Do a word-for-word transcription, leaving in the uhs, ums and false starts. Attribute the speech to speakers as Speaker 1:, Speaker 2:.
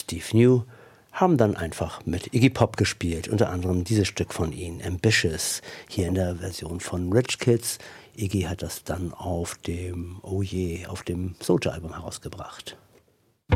Speaker 1: Steve New haben dann einfach mit Iggy Pop gespielt, unter anderem dieses Stück von ihnen, Ambitious, hier in der Version von Rich Kids. Iggy hat das dann auf dem, oh je, auf dem Soulja-Album herausgebracht.